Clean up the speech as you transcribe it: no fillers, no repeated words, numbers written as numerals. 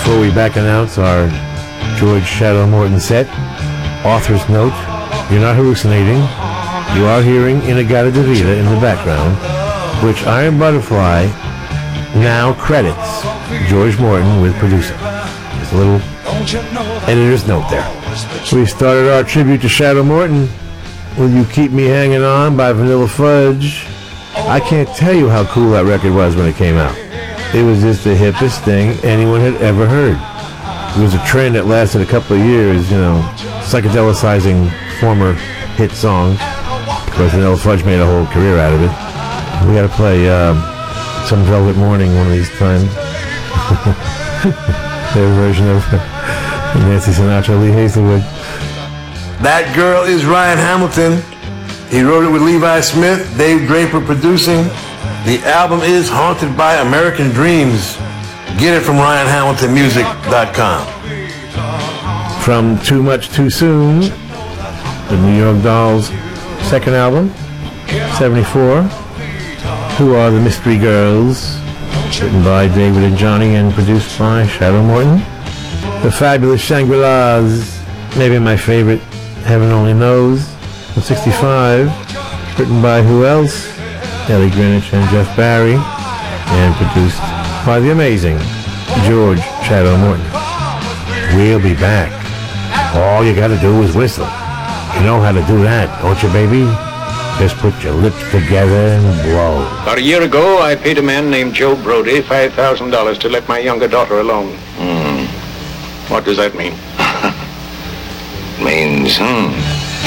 Before we back announce our George Shadow Morton set, author's note, you're not hallucinating. You are hearing In-A-Gadda-Da-Vida in the background, which Iron Butterfly now credits George Morton with producing. Just a little editor's note there. We started our tribute to Shadow Morton with You Keep Me Hanging On by Vanilla Fudge. I can't tell you how cool that record was when it came out. It was just the hippest thing anyone had ever heard. It was a trend that lasted a couple of years, you know, psychedelicizing former hit songs. Of course, Vanilla Fudge made a whole career out of it. We gotta play Some Velvet Morning one of these times. Their version of Nancy Sinatra, Lee Hazelwood. That Girl is Ryan Hamilton. He wrote it with Levi Smith, Dave Draper producing. The album is Haunted by American Dreams. Get it from RyanHamiltonMusic.com. From Too Much Too Soon, the New York Dolls' second album, 74. Who Are the Mystery Girls? Written by David and Johnny and produced by Shadow Morton. The Fabulous Shangri-Las, maybe my favorite, Heaven Only Knows. 65, written by who else? Ellie Greenwich and Jeff Barry, and produced by the amazing George Shadow Morton. We'll be back. All you gotta do is whistle. You know how to do that, don't you, baby? Just put your lips together and blow. About a year ago, I paid a man named Joe Brody $5,000 to let my younger daughter alone. What does that mean? Means,